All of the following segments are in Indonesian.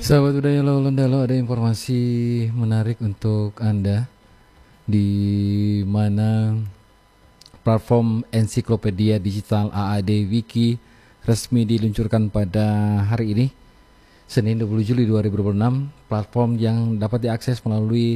Sahabat budaya Londalo, ada informasi menarik untuk Anda di mana platform ensiklopedia digital AAD Wiki resmi diluncurkan pada hari ini, Senin 20 Juli 2026. Platform yang dapat diakses melalui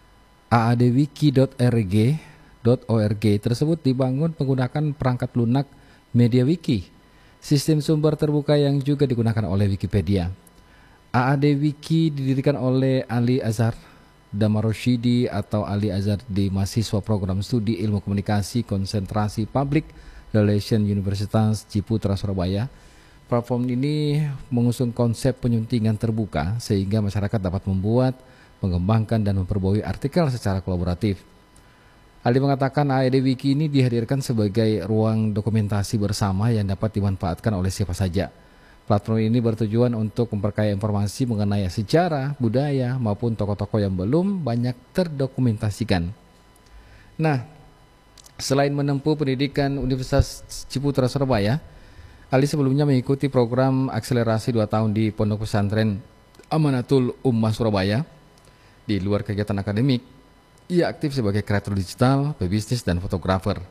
aadwiki.org tersebut dibangun menggunakan perangkat lunak MediaWiki, sistem sumber terbuka yang juga digunakan oleh Wikipedia. AAD Wiki didirikan oleh Ali Azhar Damaroshidi atau Ali Azhar di mahasiswa program studi ilmu komunikasi konsentrasi Public Relation Universitas Ciputra Surabaya. Platform ini mengusung konsep penyuntingan terbuka sehingga masyarakat dapat membuat, mengembangkan dan memperbarui artikel secara kolaboratif. Ali mengatakan AAD Wiki ini dihadirkan sebagai ruang dokumentasi bersama yang dapat dimanfaatkan oleh siapa saja. Platform ini bertujuan untuk memperkaya informasi mengenai sejarah, budaya, maupun tokoh-tokoh yang belum banyak terdokumentasikan. Nah, selain menempuh pendidikan Universitas Ciputra Surabaya, Ali sebelumnya mengikuti program akselerasi 2 tahun di Pondok Pesantren Amanatul Ummah Surabaya. Di luar kegiatan akademik, ia aktif sebagai kreator digital, pebisnis, dan fotografer.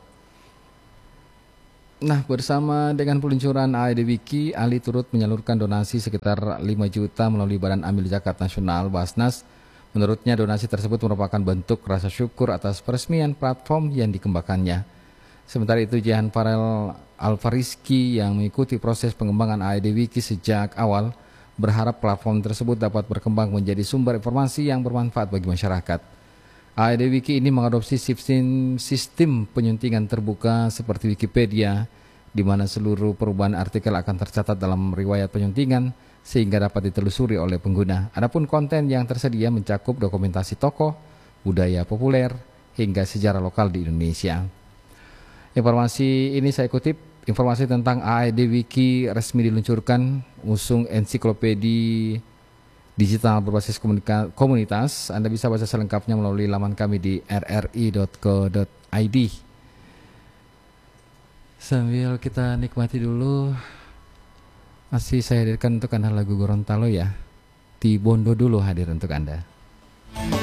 Nah, bersama dengan peluncuran AAD Wiki, Ali turut menyalurkan donasi sekitar 5 juta melalui Badan Amil Zakat Nasional Basnas. Menurutnya donasi tersebut merupakan bentuk rasa syukur atas peresmian platform yang dikembangkannya. Sementara itu, Jihan Farel Alfariski yang mengikuti proses pengembangan AAD Wiki sejak awal berharap platform tersebut dapat berkembang menjadi sumber informasi yang bermanfaat bagi masyarakat. AAD Wiki ini mengadopsi sistem penyuntingan terbuka seperti Wikipedia, di mana seluruh perubahan artikel akan tercatat dalam riwayat penyuntingan sehingga dapat ditelusuri oleh pengguna. Adapun konten yang tersedia mencakup dokumentasi tokoh, budaya populer, hingga sejarah lokal di Indonesia. Informasi ini saya kutip, informasi tentang AAD Wiki resmi diluncurkan, usung ensiklopedia digital berbasis komunitas. Anda bisa baca selengkapnya melalui laman kami di rri.co.id. Sambil kita nikmati dulu, masih saya hadirkan untuk Anda lagu Gorontalo ya. Di Bondo dulu hadir untuk Anda.